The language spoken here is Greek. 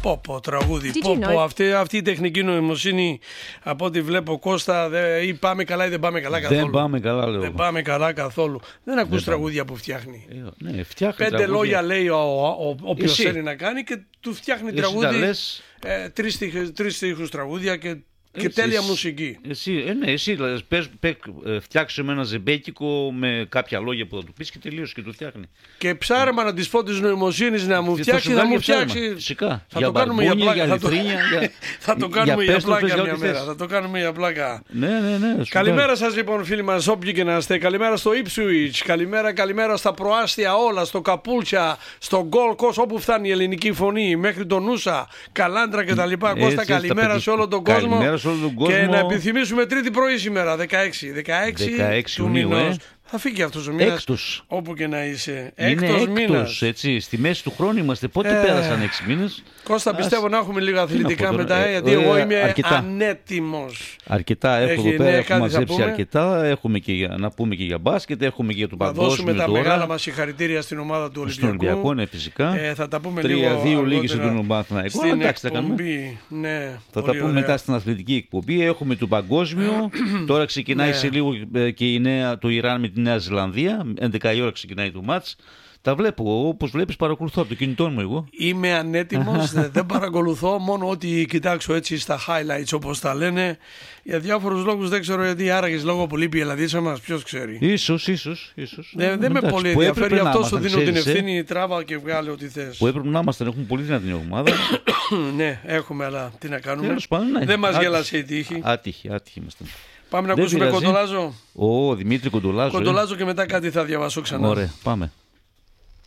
Πω, τραγούδι. Αυτή η τεχνική νοημοσύνη, από ό,τι βλέπω, Κώστα, ή πάμε καλά ή δεν πάμε καλά καθόλου. Δεν πάμε καλά, λέω. Δεν πάμε καλά καθόλου. Δεν ακούς τραγούδια που φτιάχνει. Ναι, φτιάχνει 5 τραγούδια. Λόγια λέει όποιος θέλει να κάνει και του φτιάχνει τραγούδι. 3 στίχους τραγούδια και τέλεια μουσική. Εσύ φτιάξε με ένα ζεμπέκικο με κάποια λόγια που θα του πεις και τελείωσε και του φτιάχνει. Και ψάρεμα να της πω της νοημοσύνης να μου φτιάξει, θα μου φτιάξει. Φυσικά. Θα το κάνουμε για πλάκα. Θα το κάνουμε για πλάκα μια μέρα. Θα το κάνουμε για πλάκα. Ναι. Καλημέρα σας λοιπόν, φίλοι μας, όποιοι και να είστε. Καλημέρα στο Ipswich. Καλημέρα στα προάστια όλα, στο Καπούλτσα, στο Gold Coast, όπου φτάνει η ελληνική φωνή, μέχρι τον Νούσα, Καλάντρα κτλ. Κώστα, καλημέρα σε όλο τον κόσμο. Και να επιθυμίσουμε τρίτη πρωί σήμερα, 16 του μηνός. Θα φύγει αυτός ο μήνας, όπου και να είσαι. Έκτος μήνας. Έτσι, στη μέση του χρόνου είμαστε. Πότε πέρασαν 6 μήνες. Κώστα, πιστεύω να έχουμε λίγα αθλητικά μετά, γιατί εγώ είμαι ανέτοιμος. Αρκετά έχουμε εδώ πέρα, έχουμε μαζέψει αρκετά. Έχουμε και να πούμε και για μπάσκετ, έχουμε και για τον παγκόσμιο. Θα δώσουμε τα μεγάλα μας συγχαρητήρια στην ομάδα του Ολυμπιακού. Στον Ολυμπιακό, ναι, φυσικά. Θα τα πούμε λίγο 3-2 λίγες στον Παναθηναϊκό. Εντάξει, θα κάνουμε. Θα τα πούμε μετά στην αθλητική εκπομπή. Έχουμε το παγκόσμιο. Τώρα ξεκινάει σε λίγο και το Ιράν με τη Νέα Ζηλανδία. 11 η ώρα ξεκινάει το μάτς. Τα βλέπω, όπως βλέπεις, παρακολουθώ από το κινητό μου εγώ. Είμαι ανέτοιμος, δεν παρακολουθώ, μόνο ότι κοιτάξω έτσι στα highlights όπως τα λένε. Για διάφορους λόγους δεν ξέρω γιατί, άραγες λόγω που λείπει η Ελλαδίτσα μας, ποιος ξέρει. Ίσως. Δεν με πολύ ενδιαφέρει, αυτό σου δίνω την ευθύνη, τράβα και βγάλε ό,τι θες. Που έπρεπε να είμαστε, έχουμε πολύ δυνατή ομάδα. Ναι, έχουμε, αλλά τι να κάνουμε. Ναι. Δεν μας γέλασε η τύχη. Άτυχη είμαστε. Πάμε να ακούσουμε Κοντολάζο. Δημήτρη Κοντολάζο. Κοντολάζο και μετά κάτι θα διαβάσω ξανά. Ωραία, πάμε.